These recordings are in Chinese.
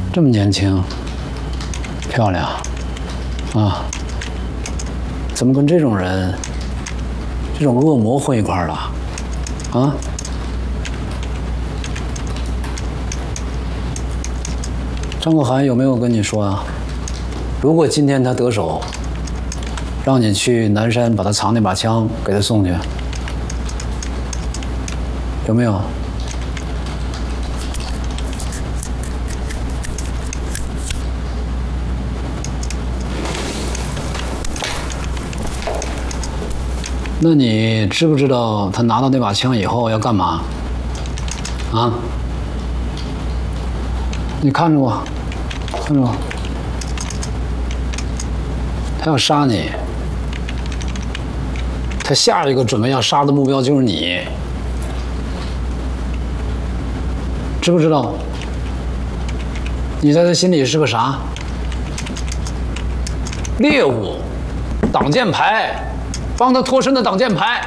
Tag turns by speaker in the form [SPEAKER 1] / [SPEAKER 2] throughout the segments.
[SPEAKER 1] 这么年轻，漂亮，啊，怎么跟这种人、这种恶魔混一块儿了？啊？张国涵有没有跟你说啊？如果今天他得手，让你去南山把他藏那把枪给他送去，有没有？那你知不知道他拿到那把枪以后要干嘛？啊？你看着我，看着我，他要杀你，他下一个准备要杀的目标就是你，知不知道？你在他心里是个啥？猎物，挡箭牌，帮他脱身的挡箭牌。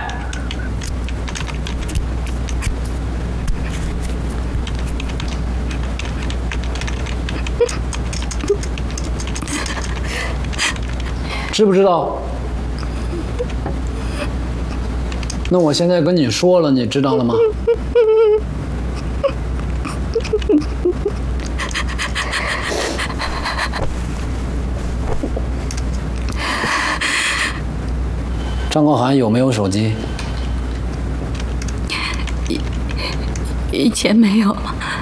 [SPEAKER 1] 知不知道？那我现在跟你说了，你知道了吗？张国涵有没有手机？
[SPEAKER 2] 以前没有，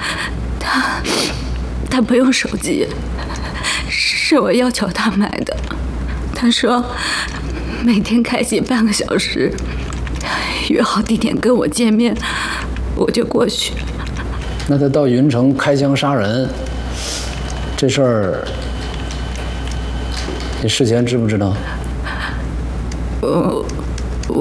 [SPEAKER 2] 他不用手机，是我要求他买的。他说每天开机半个小时，约好地点跟我见面，我就过去。
[SPEAKER 1] 那他到云城开枪杀人这事儿，你事前知不知道？